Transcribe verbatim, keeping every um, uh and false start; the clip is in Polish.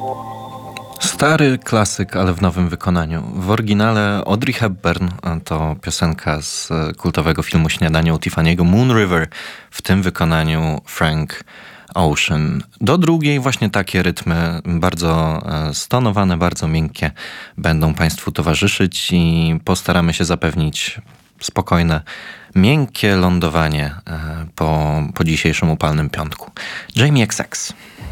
Stary klasyk, ale w nowym wykonaniu. W oryginale Audrey Hepburn to piosenka z kultowego filmu Śniadanie u Tiffany'ego, Moon River. W tym wykonaniu Frank Ocean. Do drugiej właśnie takie rytmy, bardzo stonowane, bardzo miękkie, będą Państwu towarzyszyć i postaramy się zapewnić spokojne, miękkie lądowanie po, po dzisiejszym upalnym piątku. Jamie X X.